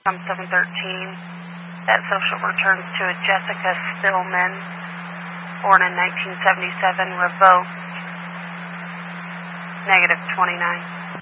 From 713. That social returns to a Jessica Stillman, born in 1977, revoked. -29.